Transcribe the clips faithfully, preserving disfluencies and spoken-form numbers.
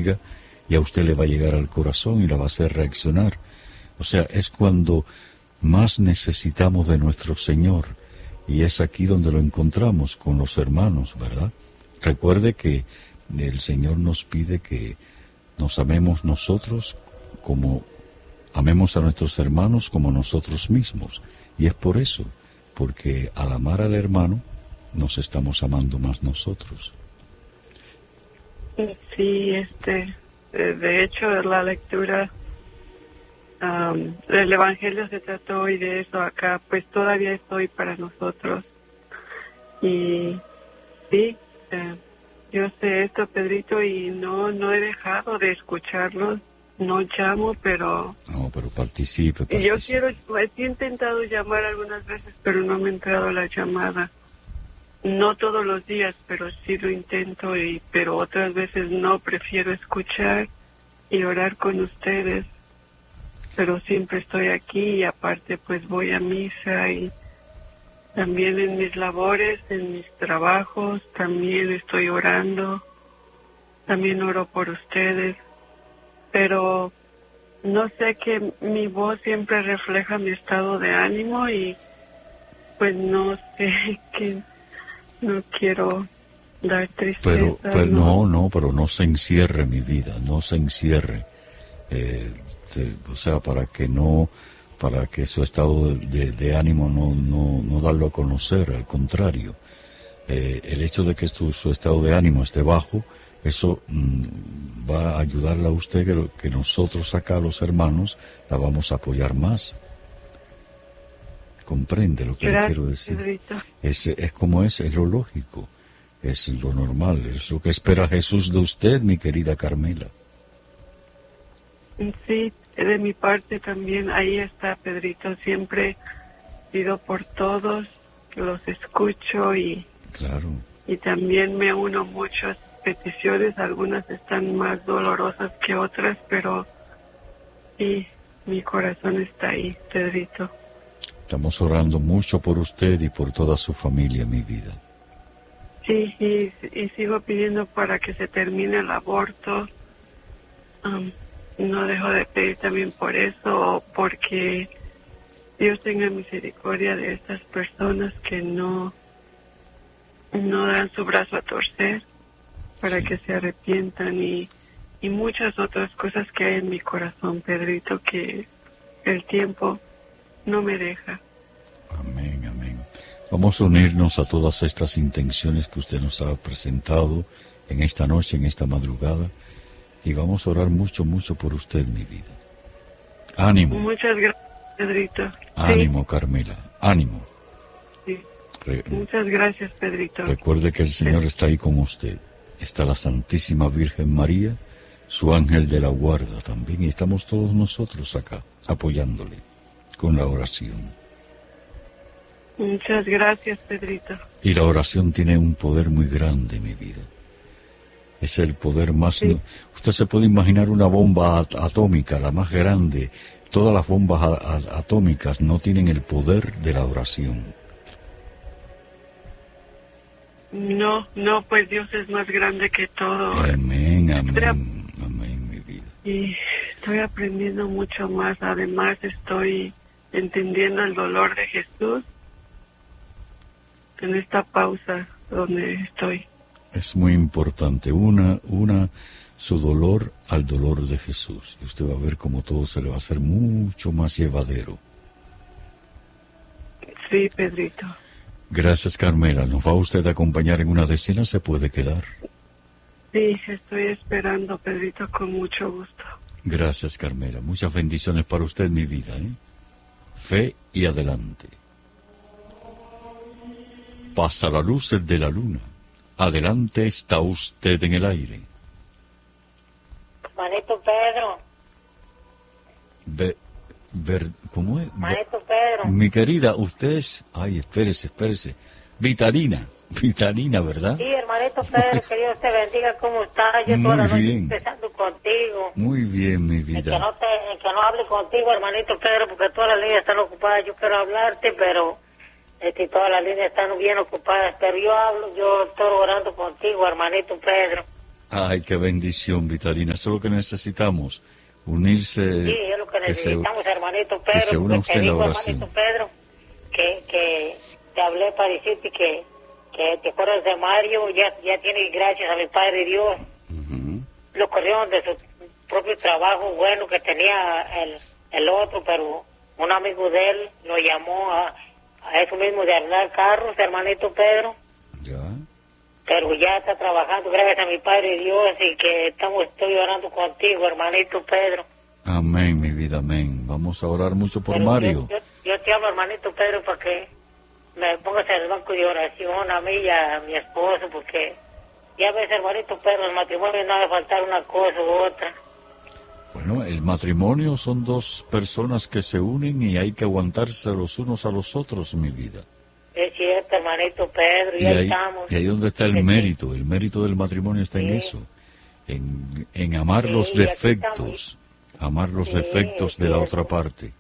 diga, y a usted le va a llegar al corazón y la va a hacer reaccionar. O sea, es cuando más necesitamos de nuestro Señor, y es aquí donde lo encontramos con los hermanos, ¿verdad? Recuerde que el Señor nos pide que nos amemos nosotros como amemos a nuestros hermanos como nosotros mismos, y es por eso, porque al amar al hermano nos estamos amando más nosotros. Sí, este, de hecho la lectura um, del Evangelio se trató hoy de eso acá, pues todavía estoy para nosotros. Y sí, eh, yo sé esto, Pedrito, y no no he dejado de escucharlos. No llamo, pero... No, pero participe, participe. Yo quiero, pues, he intentado llamar algunas veces, pero no me ha entrado la llamada. No todos los días, pero sí lo intento, y pero otras veces no, prefiero escuchar y orar con ustedes. Pero siempre estoy aquí, y aparte pues voy a misa, y también en mis labores, en mis trabajos, también estoy orando. También oro por ustedes. Pero no sé, que mi voz siempre refleja mi estado de ánimo, y pues no sé, que no quiero dar tristeza. Pero, pero no. no, no, pero no se encierre, mi vida, no se encierre. Eh, te, o sea, para que no, para que su estado de, de, de ánimo no, no, no darlo a conocer, al contrario. Eh, el hecho de que su, su estado de ánimo esté bajo, eso mmm, va a ayudarle a usted, que, que nosotros acá, los hermanos, la vamos a apoyar más. ¿Comprende lo que Gracias, le quiero decir? Pedrito. Es, es como es, es lo lógico, es lo normal, es lo que espera Jesús de usted, mi querida Carmela. Sí, de mi parte también, ahí está, Pedrito, siempre pido por todos, los escucho, y, claro. y también me uno muchas peticiones, algunas están más dolorosas que otras, pero sí, mi corazón está ahí, Pedrito. Estamos orando mucho por usted y por toda su familia, mi vida. Sí, y, y sigo pidiendo para que se termine el aborto. Um, no dejo de pedir también por eso, porque Dios tenga misericordia de estas personas que no, no dan su brazo a torcer, para sí. que se arrepientan, y, y muchas otras cosas que hay en mi corazón, Pedrito, que el tiempo no me deja. Amén, amén. Vamos a unirnos a todas estas intenciones que usted nos ha presentado en esta noche, en esta madrugada, y vamos a orar mucho, mucho por usted, mi vida. Ánimo. Muchas gracias, Pedrito. Ánimo, sí. Carmela, ánimo. Sí. Re- Muchas gracias, Pedrito. Recuerde que el Señor está ahí con usted. Está la Santísima Virgen María, su ángel de la guarda también, y estamos todos nosotros acá, apoyándole con la oración. Muchas gracias, Pedrito. Y la oración tiene un poder muy grande, mi vida. Es el poder más... Sí. No, usted se puede imaginar una bomba at- atómica, la más grande. Todas las bombas a- a- atómicas no tienen el poder de la oración. No, no, pues Dios es más grande que todo. Amén, amén, amén, mi vida. Y estoy aprendiendo mucho más. Además, estoy entendiendo el dolor de Jesús en esta pausa donde estoy. Es muy importante. Una, una, su dolor al dolor de Jesús. Y usted va a ver cómo todo se le va a hacer mucho más llevadero. Sí, Pedrito. Gracias, Carmela. ¿Nos va usted a acompañar en una decena? ¿Se puede quedar? Sí, estoy esperando, Pedrito, con mucho gusto. Gracias, Carmela. Muchas bendiciones para usted, mi vida, ¿eh? Fe y adelante. Pasa la luz de la luna. Adelante está usted en el aire. Manito Pedro. Ve, ver, ¿cómo es? Manito Pedro. Mi querida, usted es... Ay, espérese, espérese. Vitalina, Vitalina, ¿verdad? Sí, hermanito Pedro, que Dios te bendiga. ¿Cómo estás? Yo toda la noche bien. empezando contigo. Muy bien, mi El que, vida. no te, el que no hable contigo, hermanito Pedro, porque todas las líneas están ocupadas. Yo quiero hablarte, pero este, todas las líneas están bien ocupadas. Pero yo hablo, yo estoy orando contigo, hermanito Pedro. Ay, qué bendición, Vitalina. Eso es lo que necesitamos, unirse. Sí, es lo que necesitamos, se, hermanito Pedro. Que se una Pues usted te en la digo, oración. hermanito Pedro, que, que te hablé para decirte que, que te acuerdas de Mario, ya, ya tiene, gracias a mi Padre Dios, Uh-huh. lo corrieron de su propio trabajo bueno que tenía el, el otro, pero un amigo de él lo llamó a, a eso mismo de arreglar carros, hermanito Pedro. Ya. Pero ya está trabajando, gracias a mi Padre Dios, y que estamos, estoy orando contigo, hermanito Pedro. Amén, mi vida, amén. Vamos a orar mucho por Pero Mario. Yo, yo, yo te hablo, hermanito Pedro, para que me pongas en el banco de oración a mí y a mi esposo, porque ya ves, hermanito Pedro, el matrimonio no ha de faltar una cosa u otra. Bueno, el matrimonio son dos personas que se unen y hay que aguantarse los unos a los otros, mi vida. Es cierto, hermanito Pedro, y, Y ahí ahí, estamos. y ahí donde está el Sí, mérito, el mérito del matrimonio está en Sí. eso, en, en amar Sí, los y aquí defectos, amar los Sí, defectos de es la cierto. otra parte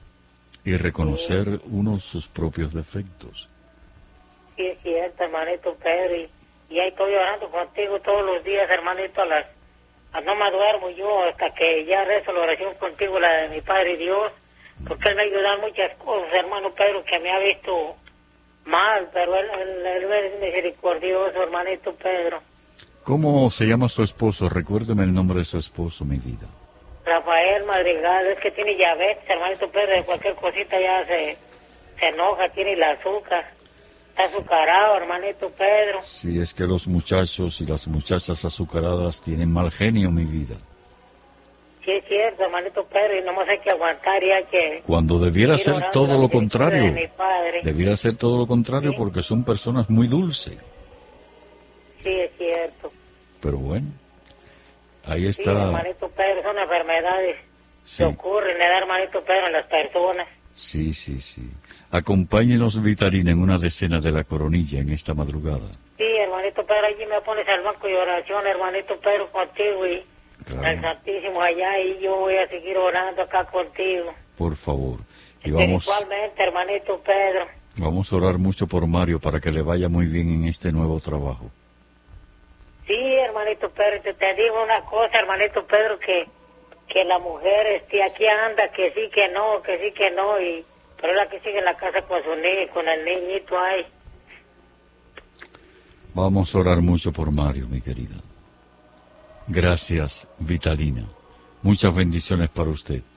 y reconocer uno sus propios defectos. Sí, es cierto, hermanito Pedro, y, y ahí estoy orando contigo todos los días, hermanito, a las... a no me duermo yo hasta que ya rezo la oración contigo, la de mi Padre Dios, porque Él me ayuda en muchas cosas, hermano Pedro, que me ha visto mal, pero Él, él, él es misericordioso, hermanito Pedro. ¿Cómo se llama su esposo? Recuérdeme el nombre de su esposo, mi vida. Rafael Madrigal, es que tiene diabetes, hermanito Pedro, de cualquier cosita ya se, se enoja, tiene el azúcar. Está azucarado, hermanito Pedro. Sí, es que los muchachos y las muchachas azucaradas tienen mal genio, mi vida. Sí, es cierto, hermanito Pedro, y nomás hay que aguantar y hay que... Cuando debiera seguir ser orando todo la lo misericordia contrario. de mi Padre. Debiera ser todo lo contrario Sí. porque son personas muy dulces. Sí, es cierto. Pero bueno, ahí Sí, está. hermanito Pedro, son enfermedades Sí. que ocurren, ¿verdad, hermanito Pedro, en las personas? Sí, sí, sí. Acompáñenos, Vitalina, en una decena de la coronilla en esta madrugada. Sí, hermanito Pedro, allí me pones al banco de oración, hermanito Pedro, contigo y Claro. el Santísimo allá, y yo voy a seguir orando acá contigo. Por favor. Y vamos, Espiritualmente, hermanito Pedro. vamos a orar mucho por Mario para que le vaya muy bien en este nuevo trabajo. Sí, hermanito Pedro, te, te digo una cosa, hermanito Pedro, que, que la mujer este, aquí anda, que sí, que no, que sí, que no, y pero la que sigue en la casa con su niño, con el niñito ahí. Vamos a orar mucho por Mario, mi querida. Gracias, Vitalina. Muchas bendiciones para usted.